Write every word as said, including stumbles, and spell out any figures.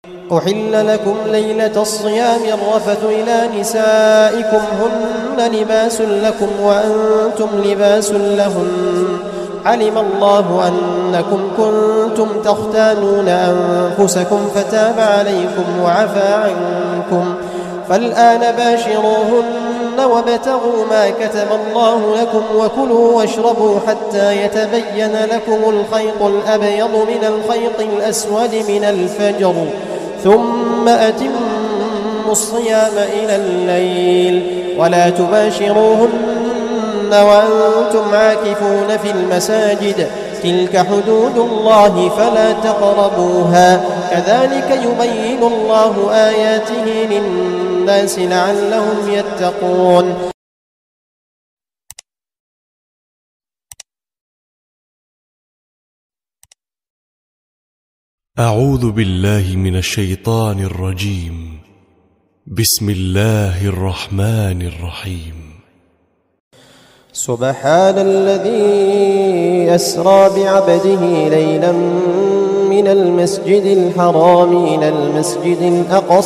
أحل لكم ليلة الصيام الرفث إلى نسائكم هن لباس لكم وأنتم لباس لهن علم الله أنكم كنتم تختانون أنفسكم فتاب عليكم وعفى عنكم فالآن باشروهن وابتغوا ما كتب الله لكم وكلوا واشربوا حتى يتبين لكم الخيط الأبيض من الخيط الأسود من الفجر ثم أتموا الصيام إلى الليل ولا تباشروهن وأنتم عاكفون في المساجد تلك حدود الله فلا تقربوها كذلك يبين الله آياته للناس لعلهم يتقون. أعوذ بالله من الشيطان الرجيم. بسم الله الرحمن الرحيم. سبحان الذي أسرى بعبده ليلا من المسجد الحرام إلى المسجد الأقصى